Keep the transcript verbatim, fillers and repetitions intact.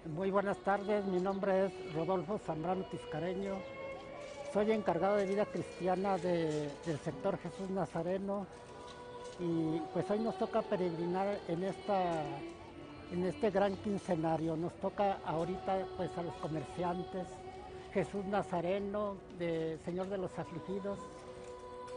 Muy buenas tardes, mi nombre es Rodolfo Zambrano Tiscareño, soy encargado de vida cristiana de- del sector Jesús Nazareno y pues hoy nos toca peregrinar en, esta, en este gran quincenario, nos toca ahorita pues a los comerciantes, Jesús Nazareno, de Señor de los Afligidos,